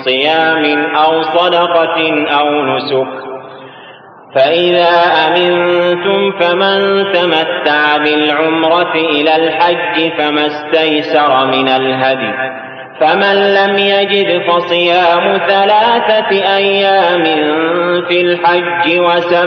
صيام أو صدقة أو نسك. فإذا أمنتم فمن تمتع بالعمرة إلى الحج فما استيسر من الهدي، فمن لم يجد فصيام 3 أيام في الحج